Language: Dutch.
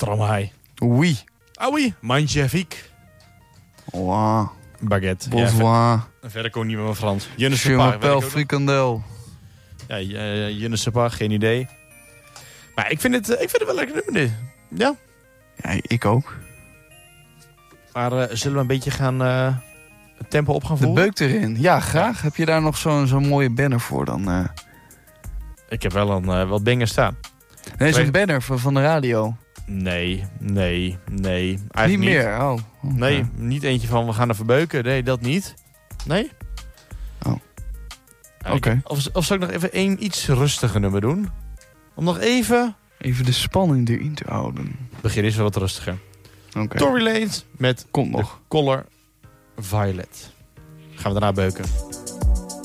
Stromae. Oui. Ah oui, Magnifique. Wow. Baguette. Bonsoir. Verder kon ik niet meer van Frans. Je m'appelle frikandel. Ja, je ne sais pas, geen idee. Maar ik vind het wel lekker nummer dit. Ja. Ja, ik ook. Maar zullen we een beetje gaan het tempo op gaan De voeren? beuk erin. Ja, graag. Heb je daar nog zo'n mooie banner voor dan? Ik heb wel een wat bangers staan. Nee, zo'n banner van de radio. Nee. Eigenlijk Niet meer? Oh. Okay. Nee, niet eentje van we gaan er verbeuken. Nee, dat niet. Nee? Oh. Oké. Of zal ik nog even één iets rustiger nummer doen? Om nog even... Even de spanning erin te houden. Het begin is wel wat rustiger. Oké. Tory Lanez met Komt nog. Color Violet. Gaan we daarna beuken.